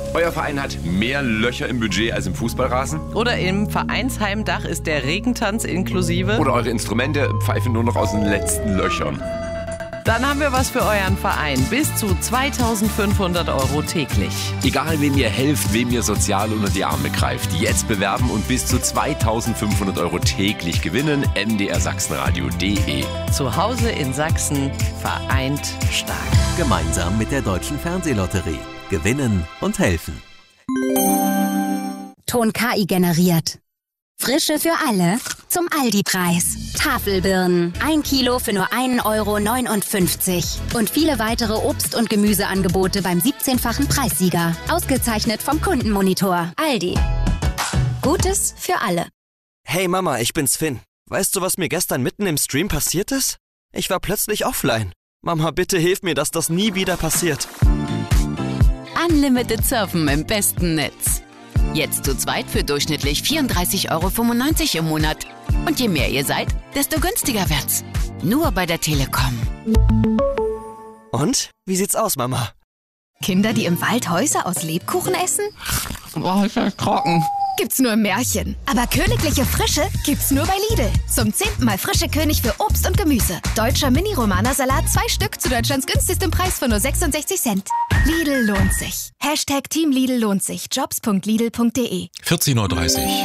Euer Verein hat mehr Löcher im Budget als im Fußballrasen? Oder im Vereinsheimdach ist der Regentanz inklusive? Oder eure Instrumente pfeifen nur noch aus den letzten Löchern? Dann haben wir was für euren Verein. Bis zu 2.500 € täglich. Egal, wem ihr helft, wem ihr sozial unter die Arme greift. Jetzt bewerben und bis zu 2.500 € täglich gewinnen. mdrsachsenradio.de. Zu Hause in Sachsen, vereint stark. Gemeinsam mit der Deutschen Fernsehlotterie. Gewinnen und helfen. Ton KI generiert. Frische für alle zum Aldi-Preis. Tafelbirnen, 1 Kilo für nur 1,59 € und viele weitere Obst- und Gemüseangebote beim 17-fachen Preissieger. Ausgezeichnet vom Kundenmonitor. Aldi. Gutes für alle. Hey Mama, ich bin's Finn. Weißt du, was mir gestern mitten im Stream passiert ist? Ich war plötzlich offline. Mama, bitte hilf mir, dass das nie wieder passiert. Unlimited Surfen im besten Netz. Jetzt zu zweit für durchschnittlich 34,95 € im Monat. Und je mehr ihr seid, desto günstiger wird's. Nur bei der Telekom. Und? Wie sieht's aus, Mama? Kinder, die im Wald Häuser aus Lebkuchen essen? Boah, ist das trocken. Gibt's nur im Märchen. Aber königliche Frische gibt's nur bei Lidl. Zum 10. Mal frische König für Obst und Gemüse. Deutscher Mini-Romana-Salat 2 Stück zu Deutschlands günstigstem Preis von nur 66 Cent. Lidl lohnt sich. Hashtag Team Lidl lohnt sich. Jobs.lidl.de 14:30 Uhr.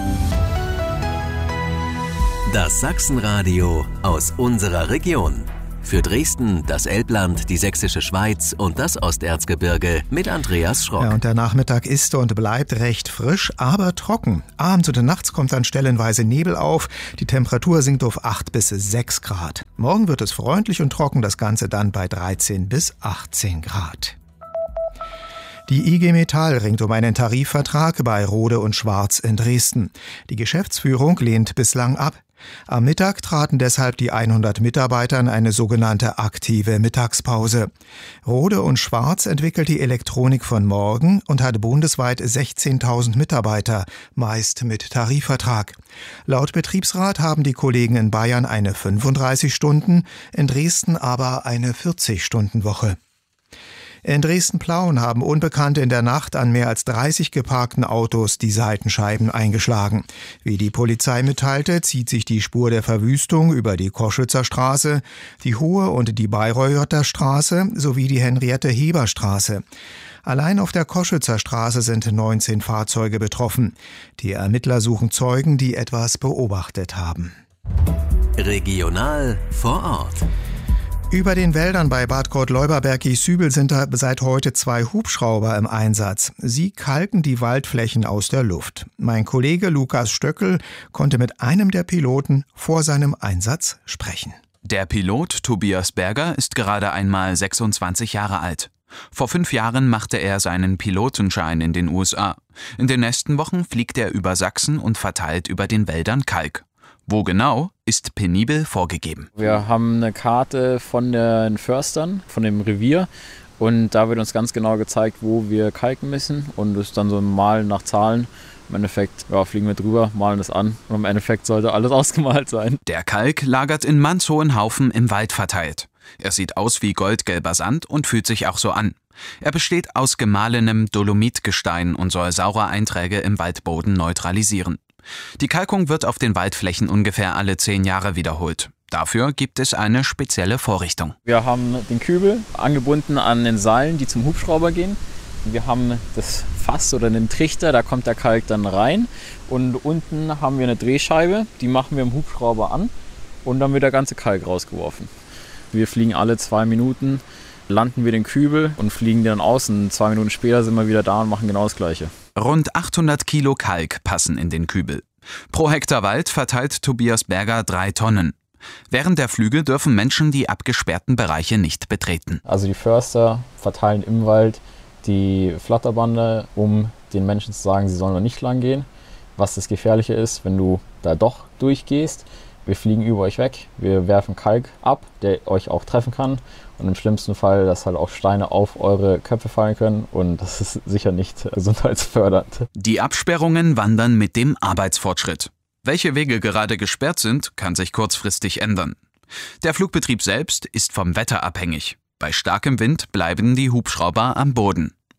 Das Sachsenradio aus unserer Region. Für Dresden, das Elbland, die Sächsische Schweiz und das Osterzgebirge mit Andreas Schrock. Ja, und der Nachmittag ist und bleibt recht frisch, aber trocken. Abends und nachts kommt dann stellenweise Nebel auf. Die Temperatur sinkt auf 8 bis 6 Grad. Morgen wird es freundlich und trocken, das Ganze dann bei 13 bis 18 Grad. Die IG Metall ringt um einen Tarifvertrag bei Rohde und Schwarz in Dresden. Die Geschäftsführung lehnt bislang ab. Am Mittag traten deshalb die 100 Mitarbeiter in eine sogenannte aktive Mittagspause. Rohde und Schwarz entwickelt die Elektronik von morgen und hat bundesweit 16.000 Mitarbeiter, meist mit Tarifvertrag. Laut Betriebsrat haben die Kollegen in Bayern eine 35-Stunden, in Dresden aber eine 40-Stunden-Woche. In Dresden-Plauen haben Unbekannte in der Nacht an mehr als 30 geparkten Autos die Seitenscheiben eingeschlagen. Wie die Polizei mitteilte, zieht sich die Spur der Verwüstung über die Koschützer Straße, die Hohe und die Bayreuther Straße sowie die Henriette-Heber-Straße. Allein auf der Koschützer Straße sind 19 Fahrzeuge betroffen. Die Ermittler suchen Zeugen, die etwas beobachtet haben. Regional vor Ort. Über den Wäldern bei Bad Gott-Leuberberg-Giesshübel sind da seit heute 2 Hubschrauber im Einsatz. Sie kalken die Waldflächen aus der Luft. Mein Kollege Lukas Stöckel konnte mit einem der Piloten vor seinem Einsatz sprechen. Der Pilot Tobias Berger ist gerade einmal 26 Jahre alt. Vor 5 Jahren machte er seinen Pilotenschein in den USA. In den nächsten Wochen fliegt er über Sachsen und verteilt über den Wäldern Kalk. Wo genau, ist penibel vorgegeben. Wir haben eine Karte von den Förstern, von dem Revier. Und da wird uns ganz genau gezeigt, wo wir kalken müssen. Und das ist dann so ein Malen nach Zahlen. Im Endeffekt fliegen wir drüber, malen das an. Und im Endeffekt sollte alles ausgemalt sein. Der Kalk lagert in mannshohen Haufen im Wald verteilt. Er sieht aus wie goldgelber Sand und fühlt sich auch so an. Er besteht aus gemahlenem Dolomitgestein und soll saure Einträge im Waldboden neutralisieren. Die Kalkung wird auf den Waldflächen ungefähr alle 10 Jahre wiederholt. Dafür gibt es eine spezielle Vorrichtung. Wir haben den Kübel angebunden an den Seilen, die zum Hubschrauber gehen. Wir haben das Fass oder den Trichter, da kommt der Kalk dann rein. Und unten haben wir eine Drehscheibe, die machen wir im Hubschrauber an und dann wird der ganze Kalk rausgeworfen. Wir fliegen alle 2 Minuten, landen wir den Kübel und fliegen dann aus. Und 2 Minuten später sind wir wieder da und machen genau das Gleiche. Rund 800 Kilo Kalk passen in den Kübel. Pro Hektar Wald verteilt Tobias Berger 3 Tonnen. Während der Flüge dürfen Menschen die abgesperrten Bereiche nicht betreten. Also die Förster verteilen im Wald die Flatterbande, um den Menschen zu sagen, sie sollen noch nicht lang gehen. Was das Gefährliche ist, wenn du da doch durchgehst. Wir fliegen über euch weg, wir werfen Kalk ab, der euch auch treffen kann. Und im schlimmsten Fall, dass halt auch Steine auf eure Köpfe fallen können. Und das ist sicher nicht gesundheitsfördernd. Die Absperrungen wandern mit dem Arbeitsfortschritt. Welche Wege gerade gesperrt sind, kann sich kurzfristig ändern. Der Flugbetrieb selbst ist vom Wetter abhängig. Bei starkem Wind bleiben die Hubschrauber am Boden.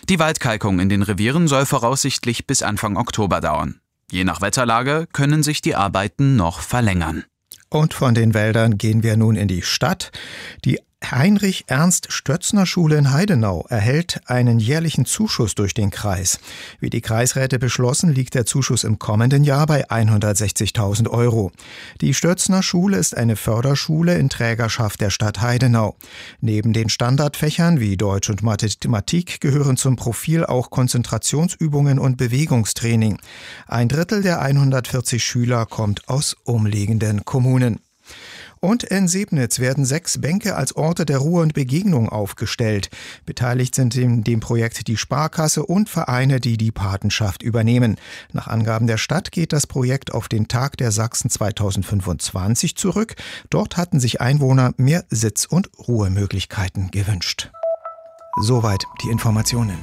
Die Waldkalkung in den Revieren soll voraussichtlich bis Anfang Oktober dauern. Je nach Wetterlage können sich die Arbeiten noch verlängern. Und von den Wäldern gehen wir nun in die Stadt. Die Heinrich-Ernst-Stötzner-Schule in Heidenau erhält einen jährlichen Zuschuss durch den Kreis. Wie die Kreisräte beschlossen, liegt der Zuschuss im kommenden Jahr bei 160.000 €. Die Stötzner-Schule ist eine Förderschule in Trägerschaft der Stadt Heidenau. Neben den Standardfächern wie Deutsch und Mathematik gehören zum Profil auch Konzentrationsübungen und Bewegungstraining. 1/3 der 140 Schüler kommt aus umliegenden Kommunen. Und in Sebnitz werden 6 Bänke als Orte der Ruhe und Begegnung aufgestellt. Beteiligt sind in dem Projekt die Sparkasse und Vereine, die die Patenschaft übernehmen. Nach Angaben der Stadt geht das Projekt auf den Tag der Sachsen 2025 zurück. Dort hatten sich Einwohner mehr Sitz- und Ruhemöglichkeiten gewünscht. Soweit die Informationen.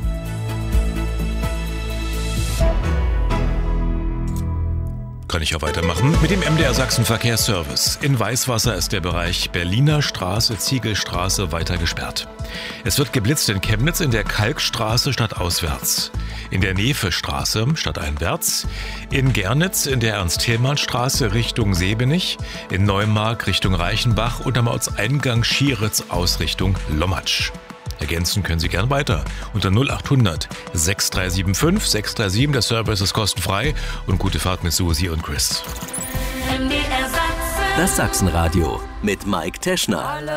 Kann ich auch weitermachen mit dem MDR Sachsen Verkehrsservice. In Weißwasser ist der Bereich Berliner Straße, Ziegelstraße weiter gesperrt. Es wird geblitzt in Chemnitz in der Kalkstraße stadtauswärts, in der Nefe-Straße stadteinwärts, in Gernitz in der Ernst-Thälmann-Straße Richtung Sebenich, in Neumark Richtung Reichenbach und am Ortseingang Schieritz aus Richtung Lommatsch. Ergänzen können Sie gern weiter unter 0800 6375 637. Der Service ist kostenfrei und gute Fahrt mit Susi und Chris. Das Sachsenradio mit Mike Teschner.